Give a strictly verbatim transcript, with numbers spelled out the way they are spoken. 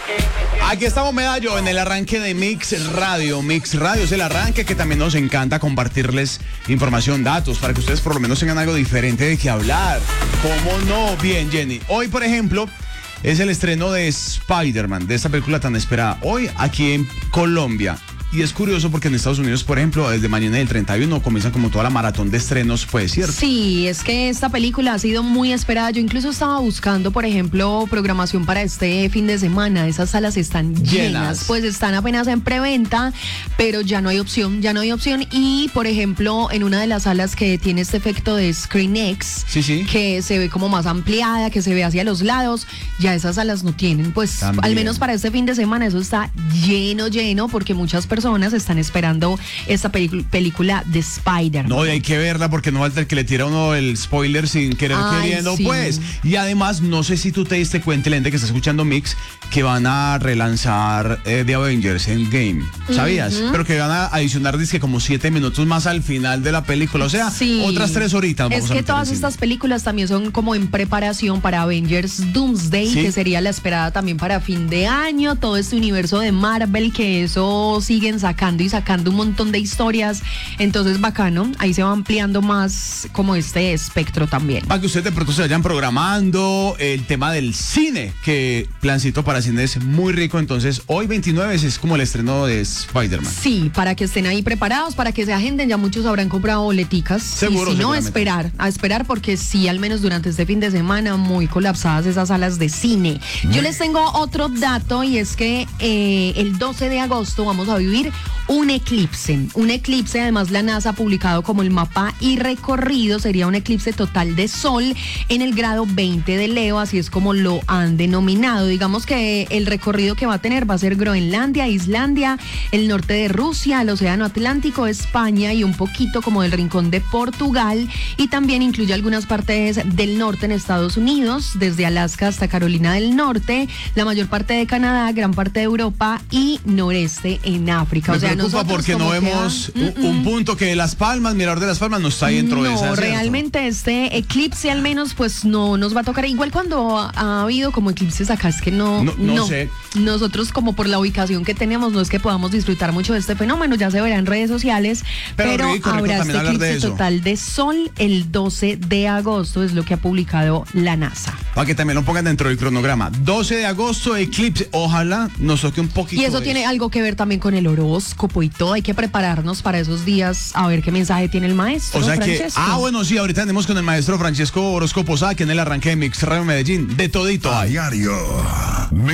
Aquí estamos, Medallo, en el arranque de Mix Radio. Mix Radio es el arranque que también nos encanta compartirles información, datos, para que ustedes por lo menos tengan algo diferente de qué hablar. ¿Cómo no? Bien, Jenny. Hoy, por ejemplo, es el estreno de Spider-Man, de esta película tan esperada. Hoy, aquí en Colombia. Y es curioso porque en Estados Unidos, por ejemplo, desde mañana del treinta y uno comienza como toda la maratón de estrenos, pues, ¿cierto? Sí, es que esta película ha sido muy esperada. Yo incluso estaba buscando, por ejemplo, programación para este fin de semana. Esas salas están llenas, Llenas. pues están apenas en preventa, pero ya no hay opción, ya no hay opción. Y, por ejemplo, en una de las salas que tiene este efecto de ScreenX, Sí, sí. que se ve como más ampliada, que se ve hacia los lados, ya esas salas no tienen. Pues, También. al menos para este fin de semana, eso está lleno, lleno, porque muchas personas están esperando esta pelic- película de Spider-Man. No, y hay que verla porque no falta el que le tira a uno el spoiler sin querer Ay, queriendo, sí. pues. Y además, no sé si tú te diste cuenta, Lente, que está escuchando Mix, que van a relanzar eh, The Avengers Endgame. ¿Sabías? Ujú. Pero que van a adicionar, dizque como siete minutos más al final de la película. O sea, Sí. otras tres horitas. Vamos Es a que meter todas en cine. estas películas también son como en preparación para Avengers Doomsday, Sí. que sería la esperada también para fin de año. Todo este universo de Marvel, que eso siguen sacando y sacando un montón de historias. Entonces, bacano. Ahí se va ampliando más como este espectro también. Para que ustedes de pronto se vayan programando el tema del cine, que plancito para cine es muy rico. Entonces, hoy veintinueve es como el estreno de Spider-Man. Sí, para que estén ahí preparados, para que se agenden, ya muchos habrán comprado boleticas. Seguro, y si no, seguramente. esperar, a esperar, porque sí, al menos durante este fin de semana, muy colapsadas esas salas de cine. Yo les tengo otro dato, y es que eh, el doce de agosto vamos a vivir un eclipse. Un eclipse, además la NASA ha publicado como el mapa y recorrido, sería un eclipse total de sol en el grado veinte de Leo, así es como lo han denominado. Digamos que el recorrido que va a tener va a ser Groenlandia, Islandia, el norte de Rusia, el Océano Atlántico, España y un poquito como del rincón de Portugal, y también incluye algunas partes del norte en Estados Unidos, desde Alaska hasta Carolina del Norte, la mayor parte de Canadá, gran parte de Europa y noreste en África. Me o sea, preocupa nosotros porque no como que, vemos ah, un, mm, un mm. punto que Las Palmas, Mirador de Las Palmas, no está ahí dentro de esa. No, ¿cierto? realmente este eclipse al menos pues no nos va a tocar. Igual cuando ha, ha habido como eclipses acá, es que no, No- no sé. Nosotros como por la ubicación que tenemos no es que podamos disfrutar mucho de este fenómeno, ya se verá en redes sociales, Pero pero, rico, rico habrá también este hablar de eclipse eso. total de sol el doce de agosto, es lo que ha publicado la NASA. Para que también lo pongan dentro del cronograma. doce de agosto, eclipse. Ojalá nos toque un poquito. Y eso de tiene algo que ver también con el horóscopo y todo. Hay que prepararnos para esos días a ver qué mensaje tiene el maestro. O sea que, Francesco. ah, bueno, sí, ahorita tenemos con el maestro Francesco Horóscopo Sá, que en el arranque de Mix Radio Medellín, de todito A hay. diario.